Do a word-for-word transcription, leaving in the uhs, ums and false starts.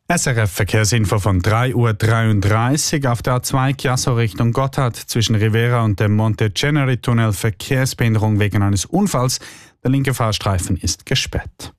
S R F-Verkehrsinfo von drei Uhr dreiunddreißig auf der A zwei Chiasso Richtung Gotthard zwischen Rivera und dem Monte-Ceneri-Tunnel Verkehrsbehinderung wegen eines Unfalls. Der linke Fahrstreifen ist gesperrt.